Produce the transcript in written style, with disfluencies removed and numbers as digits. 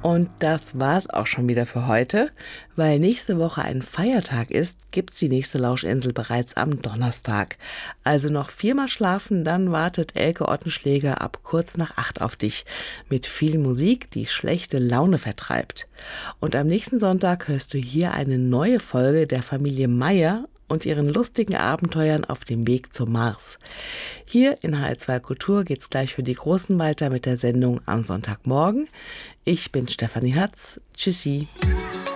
Und das war's auch schon wieder für heute. Weil nächste Woche ein Feiertag ist, gibt's die nächste Lauschinsel bereits am Donnerstag. Also noch 4-mal schlafen, dann wartet Elke Ottenschläger ab kurz nach 8 auf dich. Mit viel Musik, die schlechte Laune vertreibt. Und am nächsten Sonntag hörst du hier eine neue Folge der Familie Meier und ihren lustigen Abenteuern auf dem Weg zum Mars. Hier in HR2 Kultur geht's gleich für die Großen weiter mit der Sendung am Sonntagmorgen. Ich bin Stefanie Hatz. Tschüssi.